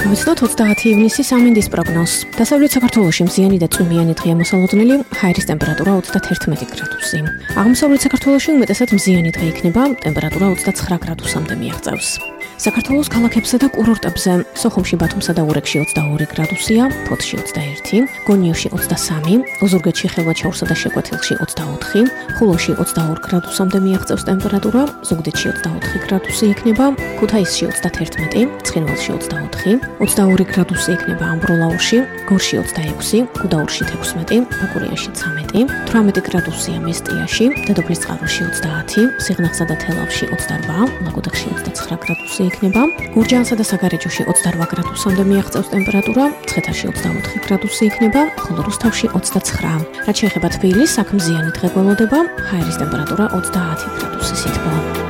გავიცნოთ 30 ივნისის ამინდის პროგნოზს. დასავლეთ საქართველოში მზიანი და წვიმიანი დღეა მოსალოდნელი, ჰაერის ტემპერატურა 31 გრადუსი. აღმოსავლეთ საქართველოში უმეტესად მზიანი დღე იქნება, ტემპერატურა 29 გრადუსამდე მიაღწევს. საქართველოს ქალაქებსა და კურორტებზე სოხუმში, ბათუმსა და ურეკში 22 გრადუსია, ფოთში 21, გონიოში 23, ოზურგეთში, ხევაჩაურსა და შეკვეთილში 24, ხულოში 22 გრადუსამდე მიაღწევს ტემპერატურა, ზუგდიდში 24 გრადუსი იქნება, ქუთაისში 31, ცხინვალში 24, 22 გრადუსი იქნება ამბროლაურში, გორში 26, გუდაურში 16, ბაკურიანში 13, 18 გრადუსია მესტიაში, დედოფლის წყაროში 30, სიღნაღსა და თელავში 28, ლაგოდეხში 29 გრადუსი იქნება, გურჯაანსა და საგარეჯოში 28 გრადუსამდე მიაღწევს ტემპერატურა, მცხეთაში 24 გრადუსი იქნება, ხოლო რუსთავში 29. რაც შეეხება თბილისს, აქ მზიანი დღე გველოდება, ჰაერის ტემპერატურა 30 გრადუსის ითბო.